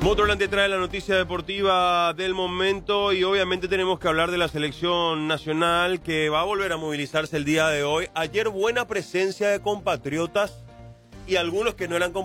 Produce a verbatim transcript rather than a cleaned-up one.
Motorland te trae la noticia deportiva del momento y obviamente tenemos que hablar de la selección nacional que va a volver a movilizarse el día de hoy. Ayer buena presencia de compatriotas y algunos que no eran compatriotas.